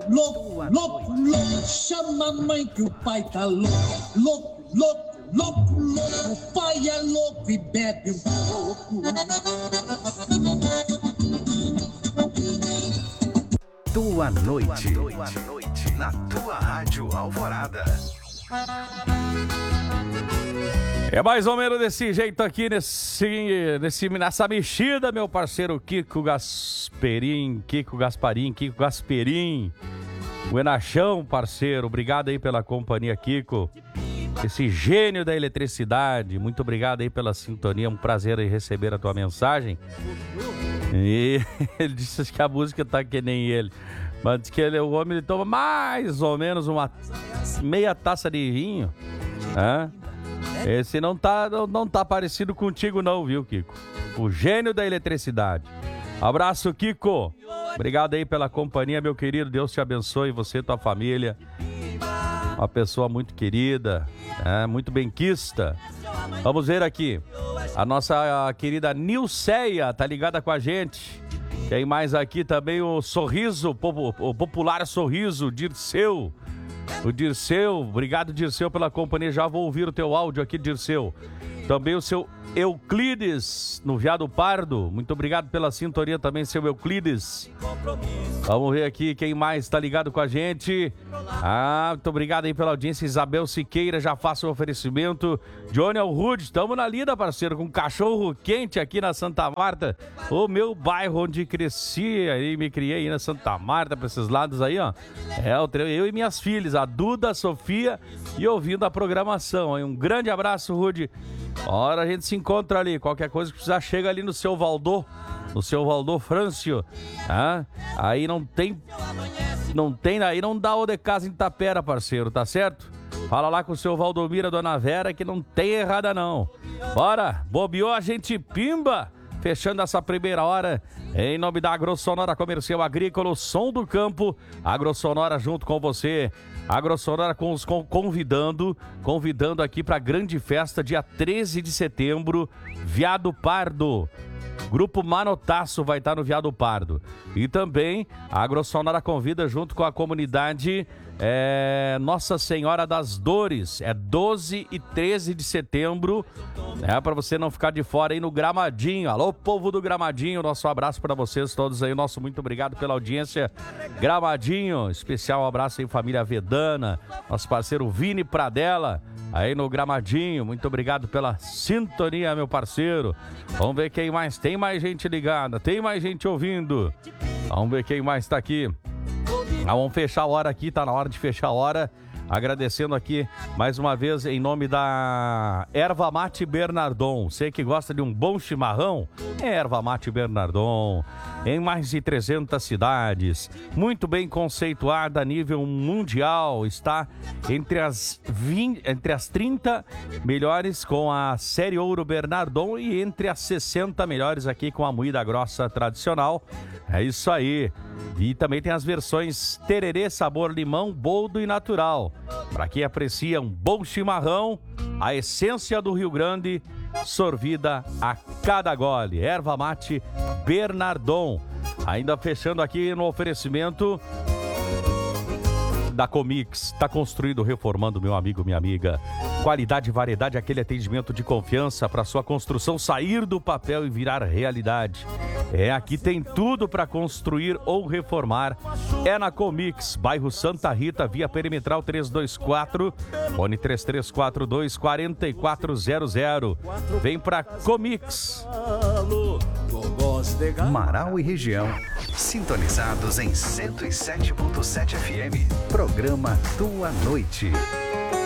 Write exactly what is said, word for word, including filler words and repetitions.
louco, louco, louco. Chama a mãe que o pai tá louco, louco, louco, louco, louco. O pai é louco e bebe um pouco. Tua noite, tua noite, na tua Rádio Alvorada. É mais ou menos desse jeito aqui, nesse, nesse, nessa mexida, meu parceiro Kiko Gasperim, Kiko Gasparim, Kiko Gasperim. Buenachão, parceiro, obrigado aí pela companhia, Kiko. Esse gênio da eletricidade, muito obrigado aí pela sintonia, um prazer aí receber a tua mensagem. E ele disse que a música tá que nem ele, mas diz que ele, o homem ele toma mais ou menos uma meia taça de vinho, né? Esse não tá, não, não tá parecido contigo não, viu, Kiko? O gênio da eletricidade. Abraço, Kiko. Obrigado aí pela companhia, meu querido. Deus te abençoe, você e tua família. Uma pessoa muito querida, né? Muito benquista. Vamos ver aqui. A nossa querida Nilceia tá ligada com a gente. Tem mais aqui também o Sorriso, o popular Sorriso, Dirceu. O Dirceu, obrigado Dirceu pela companhia, já vou ouvir o teu áudio aqui, Dirceu. Também o seu Euclides, no Veado Pardo, muito obrigado pela sintonia também, seu Euclides. Vamos ver aqui quem mais está ligado com a gente. Ah, muito obrigado aí pela audiência, Isabel Siqueira, já faço o oferecimento. Johnny Alrude, estamos na lida, parceiro, com cachorro quente aqui na Santa Marta, o meu bairro onde cresci, aí me criei aí na Santa Marta, para esses lados aí, ó. É, eu e minhas filhas, a Duda, a Sofia, e ouvindo a programação. Aí, um grande abraço, Rude. Hora a gente se encontra ali, qualquer coisa que precisar, chega ali no seu Valdô, no seu Valdô Frâncio, ah, aí não tem, não tem, aí não dá o de casa em Tapera, parceiro, tá certo? Fala lá com o seu Valdomiro, a dona Vera, que não tem errada não. Bora, bobeou, a gente pimba, fechando essa primeira hora, em nome da Agrosonora Comercial Agrícola, o som do campo, Agrosonora junto com você. Agrosonora com os convidando, convidando aqui para a grande festa, dia treze de setembro, Veado Pardo. Grupo Manotaço vai estar no Veado Pardo. E também a Agrosonora convida junto com a comunidade é, Nossa Senhora das Dores. É doze e treze de setembro. É para você não ficar de fora aí no Gramadinho. Alô, povo do Gramadinho, nosso abraço para vocês todos aí. Nosso muito obrigado pela audiência. Gramadinho, especial abraço aí, família Vedana, nosso parceiro Vini Pradella, aí no Gramadinho. Muito obrigado pela sintonia, meu parceiro. Vamos ver quem mais. Tem mais gente ligada, tem mais gente ouvindo. Vamos ver quem mais tá aqui. Ah, vamos fechar a hora aqui, tá na hora de fechar a hora. Agradecendo aqui mais uma vez em nome da Erva Mate Bernardon. Você que gosta de um bom chimarrão, é Erva Mate Bernardon. Em mais de trezentas cidades, muito bem conceituada a nível mundial. Está entre as, vinte, entre as trinta melhores com a série Ouro Bernardon e entre as sessenta melhores aqui com a moída grossa tradicional. É isso aí. E também tem as versões tererê, sabor limão, boldo e natural. Para quem aprecia um bom chimarrão, a essência do Rio Grande, sorvida a cada gole. Erva Mate Bernardon. Ainda fechando aqui no oferecimento da Comix, está construído, reformando, meu amigo, minha amiga. Qualidade e variedade, aquele atendimento de confiança para sua construção sair do papel e virar realidade. É, aqui tem tudo para construir ou reformar. É na Comix, bairro Santa Rita, via perimetral trezentos e vinte e quatro, fone três três quatro dois, quatro quatro zero zero. Vem pra Comix. Marau e região, sintonizados em cento e sete ponto sete F M. Programa Tua Noite.